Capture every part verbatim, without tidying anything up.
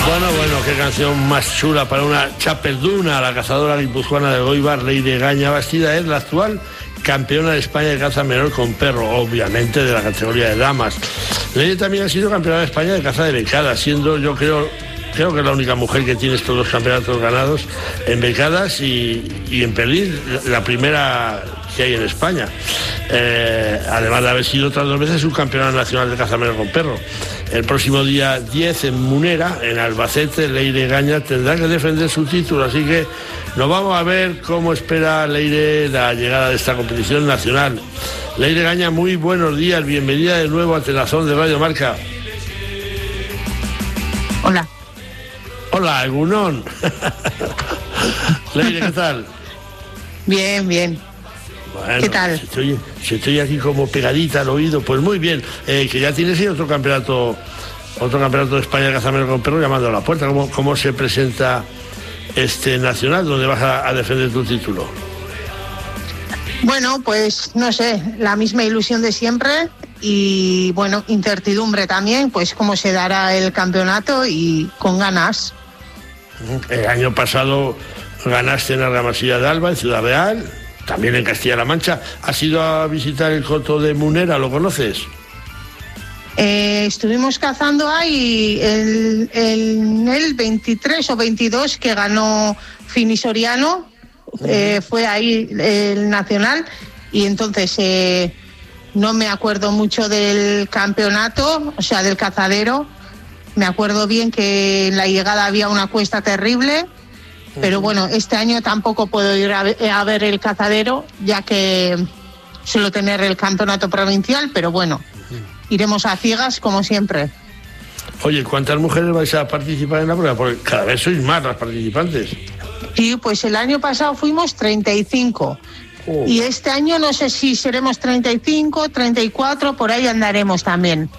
Bueno, bueno, qué canción más chula para una chapelduna, la cazadora guipuzcoana de Elgoibar, Leire Gaña Bastida, es la actual campeona de España de caza menor con perro, obviamente de la categoría de damas. Leire también ha sido campeona de España de caza de becadas, siendo, yo creo, creo que es la única mujer que tiene estos dos campeonatos ganados en becadas y, y en perdiz, la primera que hay en España. Eh, además de haber sido otras dos veces subcampeona nacional de caza menor con perro. El próximo día diez en Munera, en Albacete, Leire Gaña tendrá que defender su título, así que nos vamos a ver cómo espera Leire la llegada de esta competición nacional. Leire Gaña, muy buenos días, bienvenida de nuevo a Telazón de Radio Marca. Hola. Hola, Egunon. Leire, ¿qué tal? Bien, bien. Bueno, ¿qué tal? Si estoy, si estoy aquí como pegadita al oído, pues muy bien. Eh, que ya tienes otro campeonato, otro campeonato de España de caza menor con perro llamando a la puerta. ¿Cómo, cómo se presenta este nacional donde vas a, a defender tu título? Bueno, pues no sé, la misma ilusión de siempre y bueno, incertidumbre también, pues cómo se dará el campeonato y con ganas. El año pasado ganaste en Argamasilla de Alba, en Ciudad Real, también en Castilla-La Mancha. ¿Has ido a visitar el coto de Munera? ¿Lo conoces? Eh, estuvimos cazando ahí el, el, el veintitrés o veintidós que ganó Fini Soriano, eh, fue ahí el nacional y entonces eh, no me acuerdo mucho del campeonato, o sea, del cazadero. Me acuerdo bien que en la llegada había una cuesta terrible. Pero bueno, este año tampoco puedo ir a ver, a ver el cazadero, ya que suelo tener el campeonato provincial, pero bueno, iremos a ciegas como siempre. Oye, ¿cuántas mujeres vais a participar en la prueba? Porque cada vez sois más las participantes. Sí, pues el año pasado fuimos treinta y cinco. Oh. Y este año no sé si seremos treinta y cinco, treinta y cuatro, por ahí andaremos también.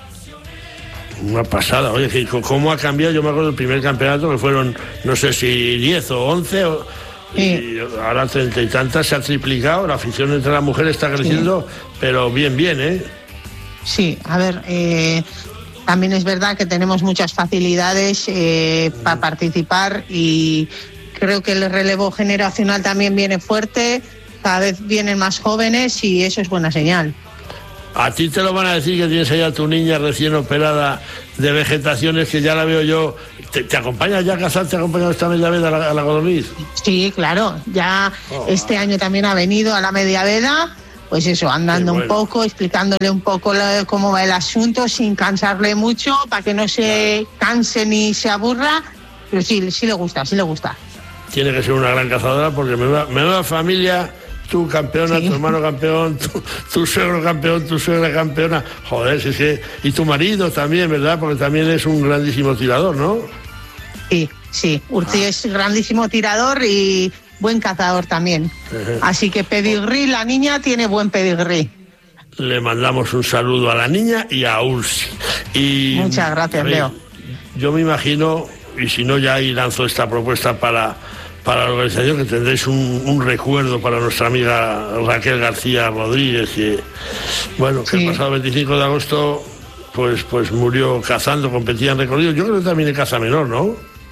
Una pasada, oye, ¿cómo ha cambiado? Yo me acuerdo del primer campeonato que fueron, no sé si diez o once, o, sí. Y ahora treinta y tantas, se ha triplicado, la afición entre las mujeres está creciendo, sí. Pero bien, bien, ¿eh? Sí, a ver, eh, también es verdad que tenemos muchas facilidades eh, mm. para participar y creo que el relevo generacional también viene fuerte, cada vez vienen más jóvenes y eso es buena señal. A ti te lo van a decir que tienes allá a tu niña recién operada de vegetaciones, que ya la veo yo. ¿Te, te acompaña ya a cazar? ¿Te ha acompañado esta media veda a la, a la codorniz? Sí, claro. Ya oh, este ah. año también ha venido a la media veda, pues eso, andando bueno. un poco, explicándole un poco lo, cómo va el asunto, sin cansarle mucho, para que no se canse ni se aburra. Pero sí, sí le gusta, sí le gusta. Tiene que ser una gran cazadora, porque menuda, menuda familia... Tú campeona, sí. Tu hermano campeón, tu, tu suegro campeón, tu suegra campeona. Joder, si es que... Y tu marido también, ¿verdad? Porque también es un grandísimo tirador, ¿no? Sí, sí. Urti ah. es grandísimo tirador y buen cazador también. Uh-huh. Así que pedigrí, la niña tiene buen pedigrí. Le mandamos un saludo a la niña y a Ursi. Y, muchas gracias, Leo. Yo me imagino, y si no ya ahí lanzo esta propuesta para... para la organización, que tendréis un, un recuerdo para nuestra amiga Raquel García Rodríguez, que, bueno, que sí. El pasado veinticinco de agosto pues, pues murió cazando, competía en recorrido. Yo creo que también en caza menor, ¿no?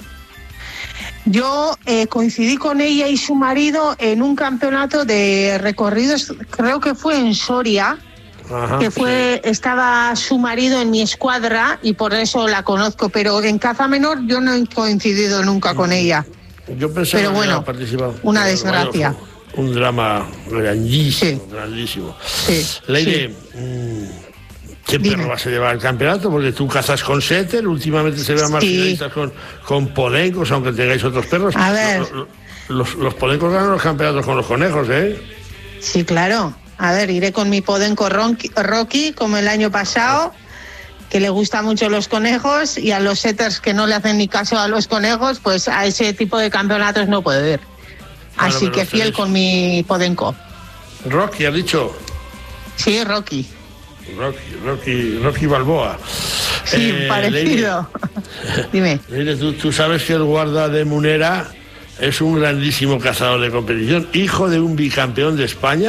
Yo eh, coincidí con ella y su marido en un campeonato de recorridos, creo que fue en Soria. Ajá, que fue sí. Estaba su marido en mi escuadra y por eso la conozco, pero en caza menor yo no he coincidido nunca con ella. Yo pensaba pero bueno, que había participado. Una pero desgracia. Bueno, un drama grandísimo, sí. grandísimo. Sí, Leire, sí. ¿qué Dime. perro vas a llevar al campeonato? Porque tú cazas con setter, últimamente se vean más sí. finalistas con, con podencos, aunque tengáis otros perros. A ver. Los, los, los podencos ganan los campeonatos con los conejos, ¿eh? Sí, claro. A ver, iré con mi podenco Rocky, como el año pasado, que le gustan mucho los conejos, y a los setters que no le hacen ni caso a los conejos, pues a ese tipo de campeonatos no puedo ir. Claro, así que fiel con mi podenco. Rocky, ¿has dicho? Sí, Rocky. Rocky, Rocky, Rocky Balboa. Sí, eh, parecido. Leire, Dime. Leire, tú, tú sabes que el guarda de Munera es un grandísimo cazador de competición, hijo de un bicampeón de España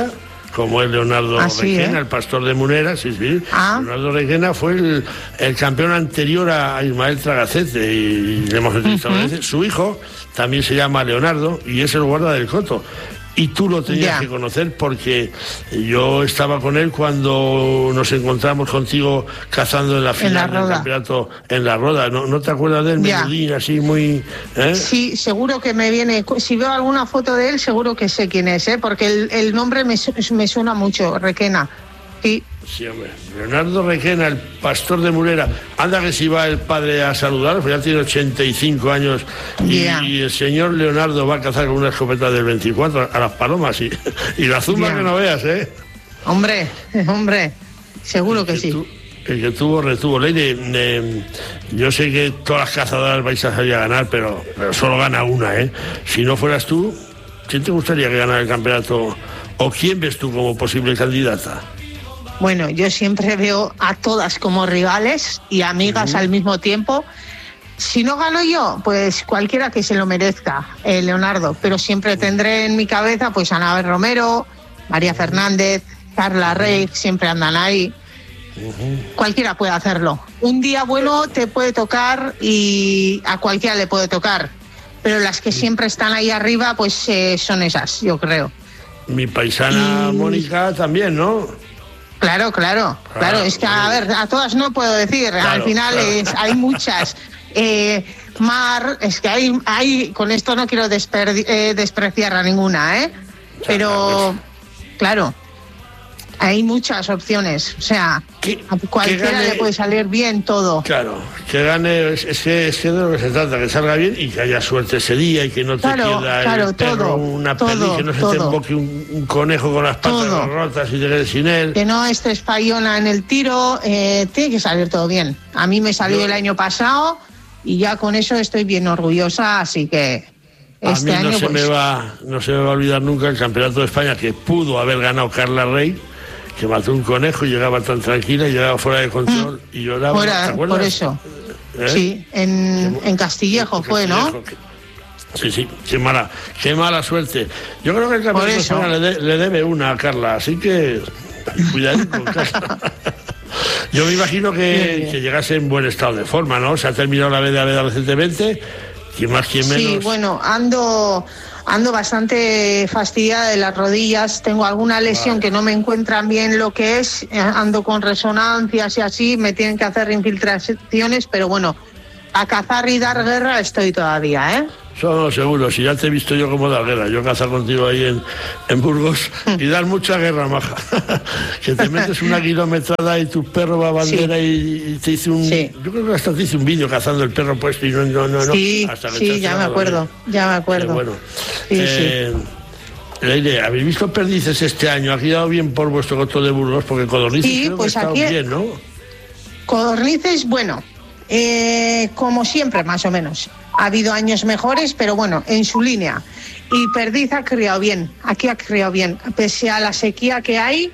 como es Leonardo ah, sí, Requena, ¿eh? el pastor de Munera, sí, sí. Ah. Leonardo Requena fue el, el campeón anterior a Ismael Tragacete y le hemos entrevistado uh-huh. a veces. Su hijo también se llama Leonardo y es el guarda del Coto. Y tú lo tenías yeah. que conocer porque yo estaba con él cuando nos encontramos contigo cazando en la final del campeonato en La Roda. ¿No, no te acuerdas de él? Yeah. Meludín, así muy... ¿eh? Sí, seguro que me viene... Si veo alguna foto de él, seguro que sé quién es, ¿eh? Porque el, el nombre me, me suena mucho, Requena. Sí. Sí, hombre. Leonardo Requena, el pastor de Munera. Anda que si va el padre a saludar, pues ya tiene ochenta y cinco años y, yeah. y el señor Leonardo va a cazar con una escopeta del veinticuatro a las palomas y, y la zumba yeah. que no veas, ¿eh? Hombre, hombre, seguro que, que sí. Tu, el que tuvo, retuvo. Leire, eh, yo sé que todas las cazadoras vais a salir a ganar, pero, pero solo gana una, ¿eh? Si no fueras tú, ¿quién te gustaría que ganara el campeonato? ¿O quién ves tú como posible candidata? Bueno, yo siempre veo a todas como rivales y amigas uh-huh. al mismo tiempo. Si no gano yo, pues cualquiera que se lo merezca, eh, Leonardo. Pero siempre tendré en mi cabeza pues a Anabel Romero, María Fernández, Carla Rey, siempre andan ahí. Uh-huh. Cualquiera puede hacerlo. Un día bueno te puede tocar y a cualquiera le puede tocar. Pero las que siempre están ahí arriba, pues eh, son esas, yo creo. Mi paisana y... Mónica también, ¿no? Claro, claro, claro, claro, es que a ver, a todas no puedo decir, claro, al final claro. es, hay muchas. Eh, Mar, es que hay, hay, con esto no quiero desperdi- eh, despreciar a ninguna, ¿eh? Pero, claro, hay muchas opciones, o sea, que, a cualquiera gane, le puede salir bien todo. Claro, que gane, es, es, que, es que de lo que se trata, que salga bien y que haya suerte ese día y que no te claro, pierda claro, el perro, todo, una todo, perdiz, que no se todo. te emboque un, un conejo con las patas todo. rotas y te quedes sin él. Que no estés fallona en el tiro, eh, tiene que salir todo bien. A mí me salió Yo, el año pasado y ya con eso estoy bien orgullosa, así que... Este a mí no, año, se pues... me va, no se me va a olvidar nunca el Campeonato de España que pudo haber ganado Carla Rey, que mató un conejo y llegaba tan tranquila y llegaba fuera de control mm. y lloraba. Fuera, ¿te acuerdas? Por eso. ¿Eh? Sí, en, en Castillejo fue, Castillejo, ¿no? Que, sí, sí, qué mala, qué mala suerte. Yo creo que el Campeonato de España le, de, le debe una a Carla, así que cuidadito con Carla. Yo me imagino que, que llegase en buen estado de forma, ¿no? Se ha terminado la B D A B recientemente, quien más, quien menos. Sí, bueno, ando... Ando bastante fastidiada de las rodillas, tengo alguna lesión vale. que no me encuentran bien lo que es, ando con resonancias y así, me tienen que hacer infiltraciones, pero bueno, a cazar y dar guerra estoy todavía, ¿eh? Eso seguro, si ya te he visto yo como dar guerra, yo cazar contigo ahí en, en Burgos y dar mucha guerra, maja. Que te metes una kilometrada y tu perro va a bandera sí. y, y te hice un... Sí. Yo creo que hasta te hice un vídeo cazando el perro puesto y no, no, no. Sí, hasta que sí, ya me acuerdo, ya me acuerdo. Bueno, sí, eh, sí. Leire, ¿habéis visto perdices este año? ¿Ha quedado bien por vuestro Coto de Burgos? Porque codornices sí, creo pues que ha aquí... estado bien, ¿no? Codornices, bueno, eh, como siempre, más o menos. Ha habido años mejores, pero bueno, en su línea. Y perdiz ha criado bien, aquí ha criado bien. Pese a la sequía que hay,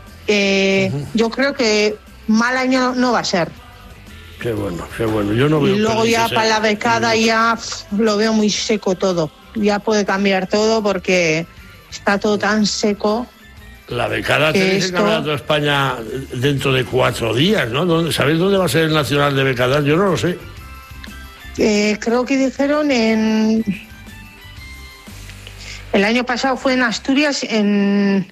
eh, uh-huh. yo creo que mal año no va a ser. Qué bueno, qué bueno. Yo no veo y luego ya para la becada ya pff, lo veo muy seco todo. Ya puede cambiar todo porque está todo tan seco. La becada tenéis esto... el Campeonato de España dentro de cuatro días, ¿no? ¿Sabéis dónde va a ser el Nacional de Becadas? Yo no lo sé. Eh, creo que dijeron en... El año pasado fue en Asturias, en...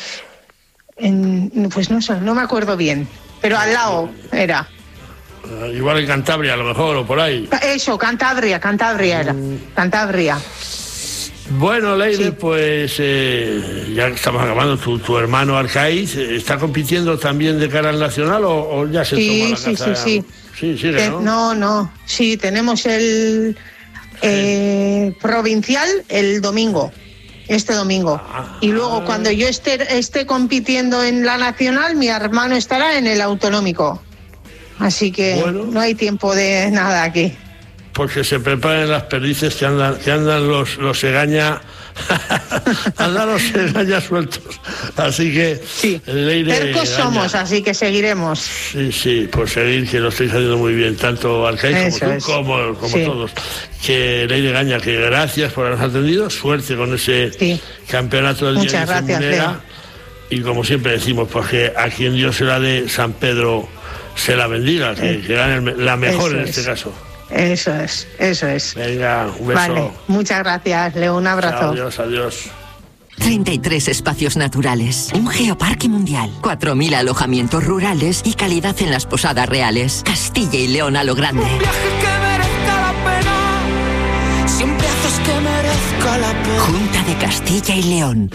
en pues no sé, no me acuerdo bien, pero al lado era. Uh, igual en Cantabria, a lo mejor, o por ahí. Eso, Cantabria, Cantabria era, mm. Cantabria. Bueno, Leire, sí. pues eh, ya estamos acabando. ¿Tu, tu hermano Arcaiz está compitiendo también de cara al Nacional o, o ya se sí, toma la sí, casa? Sí, sí, sí. Sigue, ¿no? No, no. Sí, tenemos el eh, provincial el domingo, este domingo. Ah, y luego ah. cuando yo esté, esté compitiendo en la nacional, mi hermano estará en el autonómico. Así que bueno, no hay tiempo de nada aquí. Porque se preparen las perdices que andan, que andan los, los segaña, andan los segaña sueltos. Así que sí, tercos somos, así que seguiremos. Sí, sí, por seguir, que lo estáis haciendo muy bien, tanto Arcaiz como tú, como, como sí. todos. Que Leire Gaña, que gracias por habernos atendido, suerte con ese sí. campeonato del Muchas día de gracias, Munera. y como siempre decimos, porque a quien Dios se la dé, San Pedro se la bendiga, que, eh, que gane la mejor en este es. caso. Eso es, eso es. Venga, un beso. Vale, muchas gracias, Leo, un abrazo. Chao, adiós, adiós. treinta y tres espacios naturales, un geoparque mundial, cuatro mil alojamientos rurales y calidad en las posadas reales. Castilla y León a lo grande. Un viaje que merezca la pena, siempre haces que merezca la pena. Junta de Castilla y León.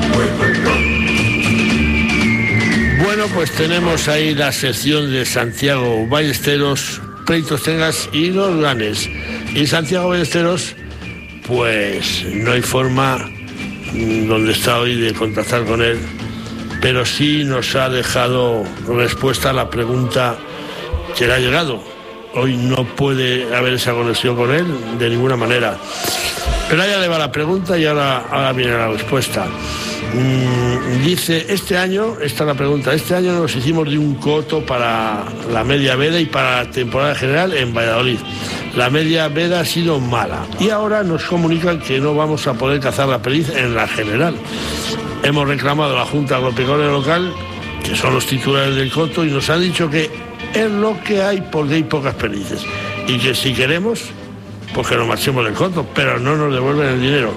Bueno, pues tenemos ahí la sección de Santiago Ballesteros, pleitos tengas y los ganes. Y Santiago Ballesteros, pues no hay forma donde está hoy de contactar con él, pero sí nos ha dejado respuesta a la pregunta que le ha llegado. Hoy no puede haber esa conexión con él de ninguna manera, pero allá le va la pregunta y ahora, ahora viene la respuesta. Mm, dice, este año, esta es la pregunta, este año nos hicimos de un coto para la media veda y para la temporada general en Valladolid. La media veda ha sido mala y ahora nos comunican que no vamos a poder cazar la perdiz en la general. Hemos reclamado a la Junta Agropecuaria local, que son los titulares del coto, y nos han dicho que es lo que hay porque hay pocas perdices y que si queremos, pues que nos marchemos del coto, pero no nos devuelven el dinero.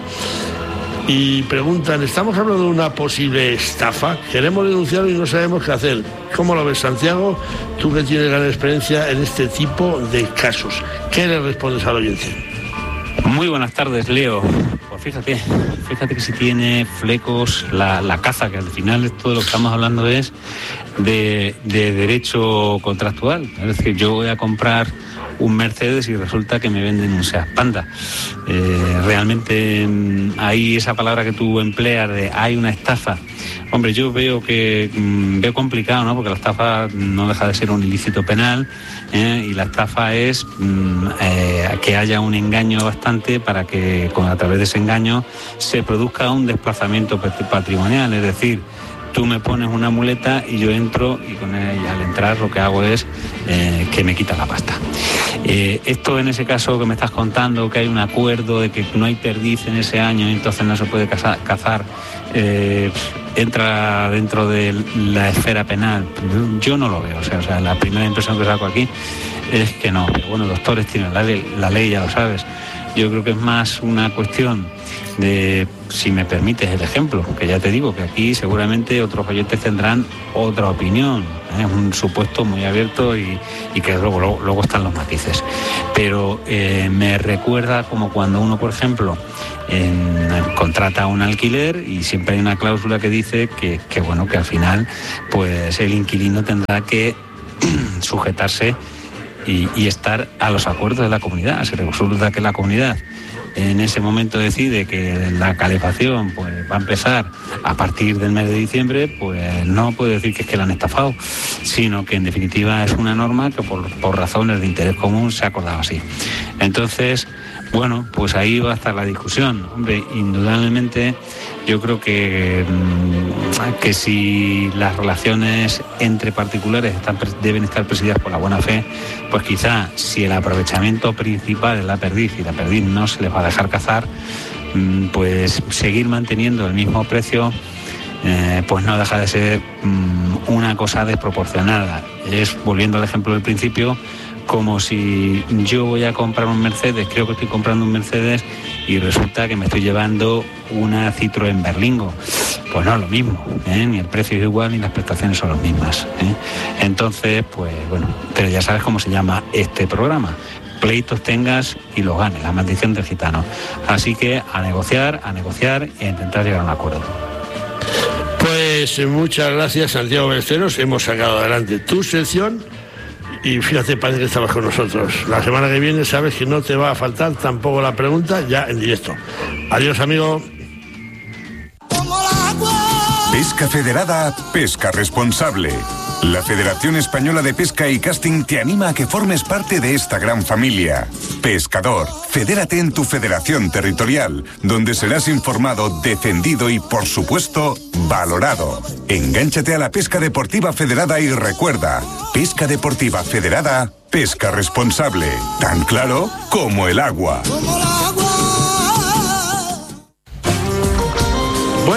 Y preguntan, estamos hablando de una posible estafa, queremos denunciarlo y no sabemos qué hacer. ¿Cómo lo ves, Santiago? Tú que tienes gran experiencia en este tipo de casos, ¿qué le respondes al oyente? Muy buenas tardes, Leo. Pues fíjate, fíjate que si tiene flecos la, la caza, que al final todo lo que estamos hablando es de, de derecho contractual. Es decir, yo voy a comprar un Mercedes y resulta que me venden un Seat Panda. Eh, realmente hay esa palabra que tú empleas de hay una estafa. Hombre, yo veo que mmm, veo complicado, ¿no? Porque la estafa no deja de ser un ilícito penal, ¿eh? Y la estafa es mmm, eh, que haya un engaño bastante para que con, a través de ese engaño se produzca un desplazamiento patrimonial, es decir, tú me pones una muleta y yo entro y con ella al entrar lo que hago es eh, que me quita la pasta. Eh, esto en ese caso que me estás contando, que hay un acuerdo de que no hay perdiz en ese año y entonces no se puede cazar, cazar eh, entra dentro de la esfera penal. Yo no lo veo, o sea, o sea, la primera impresión que saco aquí es que no. Pero bueno, doctores tienen la ley, la ley ya lo sabes. Yo creo que es más una cuestión de, si me permites el ejemplo, que ya te digo que aquí seguramente otros oyentes tendrán otra opinión, ¿eh? Es un supuesto muy abierto y, y que luego, luego, luego están los matices. Pero eh, me recuerda como cuando uno, por ejemplo, en, contrata un alquiler y siempre hay una cláusula que dice que, que, bueno, que al final pues el inquilino tendrá que sujetarse Y, y estar a los acuerdos de la comunidad. Si resulta que la comunidad en ese momento decide que la calefacción pues va a empezar a partir del mes de diciembre, pues no puede decir que es que la han estafado, sino que en definitiva es una norma que por, por razones de interés común se ha acordado así. Entonces, bueno, pues ahí va a estar la discusión. Hombre, indudablemente yo creo que, que si las relaciones entre particulares están, deben estar presididas por la buena fe, pues quizá si el aprovechamiento principal es la perdiz y la perdiz no se les va a dejar cazar, pues seguir manteniendo el mismo precio eh, pues no deja de ser una cosa desproporcionada. Es, volviendo al ejemplo del principio, como si yo voy a comprar un Mercedes, creo que estoy comprando un Mercedes y resulta que me estoy llevando una Citroën Berlingo. Pues no es lo mismo, ¿eh? Ni el precio es igual ni las prestaciones son las mismas, ¿eh? Entonces, pues bueno, pero ya sabes cómo se llama este programa. Pleitos tengas y los ganes, la maldición del gitano. Así que a negociar, a negociar e intentar llegar a un acuerdo. Pues muchas gracias, Santiago Ballesteros. Hemos sacado adelante tu sección. Y fíjate, parece que estabas con nosotros. La semana que viene sabes que no te va a faltar tampoco la pregunta, ya en directo. Adiós, amigo. Pesca Federada, pesca responsable. La Federación Española de Pesca y Casting te anima a que formes parte de esta gran familia. Pescador, fedérate en tu federación territorial, donde serás informado, defendido y, por supuesto, valorado. Engánchate a la pesca deportiva federada y recuerda, pesca deportiva federada, pesca responsable. Tan claro como el agua.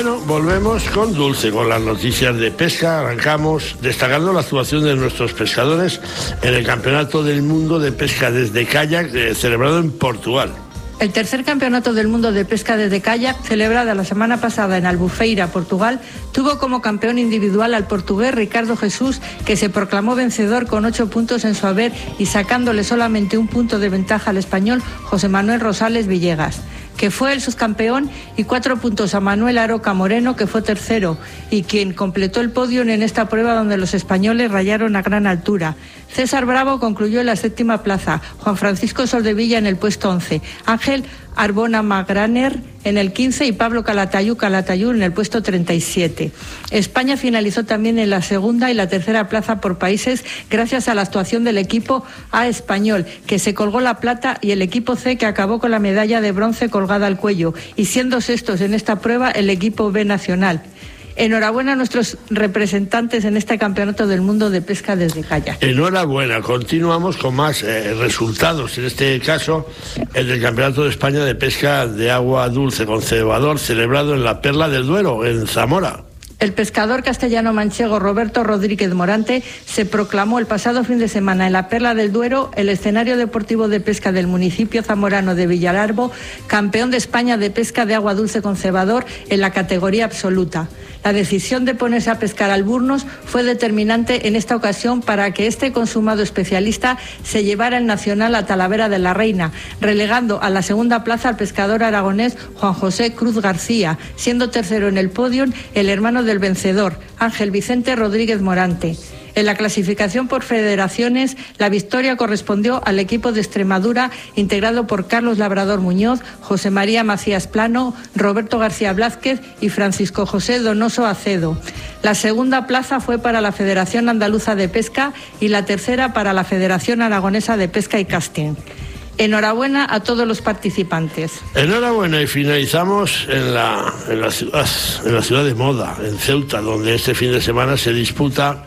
Bueno, volvemos con Dulce, con las noticias de pesca. Arrancamos destacando la actuación de nuestros pescadores en el Campeonato del Mundo de Pesca desde Kayak, eh, celebrado en Portugal. El tercer Campeonato del Mundo de Pesca desde Kayak, celebrado la semana pasada en Albufeira, Portugal, tuvo como campeón individual al portugués Ricardo Jesús, que se proclamó vencedor con ocho puntos en su haber y sacándole solamente un punto de ventaja al español José Manuel Rosales Villegas, que fue el subcampeón, y cuatro puntos a Manuel Aroca Moreno, que fue tercero, y quien completó el podio en esta prueba donde los españoles rayaron a gran altura. César Bravo concluyó en la séptima plaza, Juan Francisco Soldevilla en el puesto once, Ángel Arbona Magraner en el quince y Pablo Calatayud Calatayud en el puesto treinta y siete. España finalizó también en la segunda y la tercera plaza por países gracias a la actuación del equipo A español, que se colgó la plata, y el equipo C, que acabó con la medalla de bronce colgada al cuello, y siendo sextos en esta prueba el equipo B nacional. Enhorabuena a nuestros representantes en este Campeonato del Mundo de Pesca desde Kayak. Enhorabuena, continuamos con más eh, resultados, en este caso el del Campeonato de España de Pesca de Agua Dulce con cebador, celebrado en la Perla del Duero, en Zamora. El pescador castellano-manchego Roberto Rodríguez Morante se proclamó el pasado fin de semana en la Perla del Duero, el escenario deportivo de pesca del municipio zamorano de Villalarbo, campeón de España de pesca de agua dulce con cebador en la categoría absoluta. La decisión de ponerse a pescar alburnos fue determinante en esta ocasión para que este consumado especialista se llevara el nacional a Talavera de la Reina, relegando a la segunda plaza al pescador aragonés Juan José Cruz García, siendo tercero en el podio el hermano del vencedor, Ángel Vicente Rodríguez Morante. En la clasificación por federaciones, la victoria correspondió al equipo de Extremadura, integrado por Carlos Labrador Muñoz, José María Macías Plano, Roberto García Blázquez y Francisco José Donoso Acedo. La segunda plaza fue para la Federación Andaluza de Pesca y la tercera para la Federación Aragonesa de Pesca y Casting. Enhorabuena a todos los participantes. Enhorabuena, y finalizamos en la, en la ciudad, en la ciudad de Moda, en Ceuta, donde este fin de semana se disputa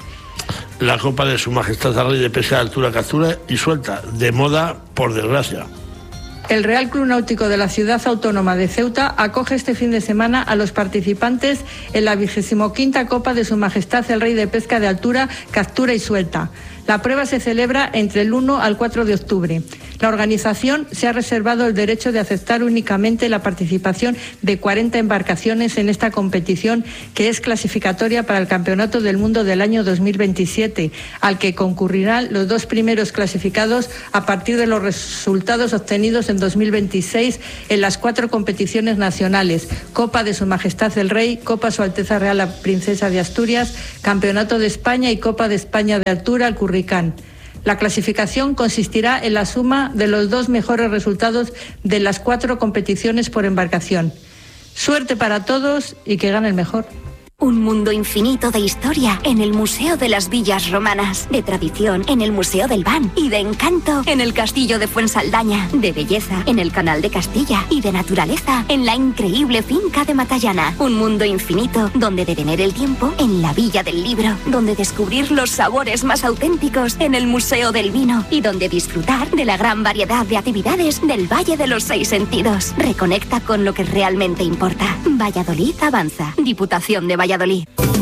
la Copa de Su Majestad el Rey de Pesca de Altura, Captura y Suelta, de moda, por desgracia. El Real Club Náutico de la Ciudad Autónoma de Ceuta acoge este fin de semana a los participantes en la vigésimoquinta Copa de Su Majestad el Rey de Pesca de Altura, Captura y Suelta. La prueba se celebra entre el uno al cuatro de octubre. La organización se ha reservado el derecho de aceptar únicamente la participación de cuarenta embarcaciones en esta competición, que es clasificatoria para el Campeonato del Mundo del año dos mil veintisiete, al que concurrirán los dos primeros clasificados a partir de los resultados obtenidos en dos mil veintiséis en las cuatro competiciones nacionales: Copa de Su Majestad el Rey, Copa Su Alteza Real la Princesa de Asturias, Campeonato de España y Copa de España de Altura al Curricán. La clasificación consistirá en la suma de los dos mejores resultados de las cuatro competiciones por embarcación. Suerte para todos y que gane el mejor. Un mundo infinito de historia en el Museo de las Villas Romanas, de tradición en el Museo del Ban y de encanto en el Castillo de Fuensaldaña, de belleza en el Canal de Castilla y de naturaleza en la increíble finca de Matallana. Un mundo infinito donde detener el tiempo en la Villa del Libro, donde descubrir los sabores más auténticos en el Museo del Vino y donde disfrutar de la gran variedad de actividades del Valle de los Seis Sentidos. Reconecta con lo que realmente importa. Valladolid avanza. Diputación de Valladolid.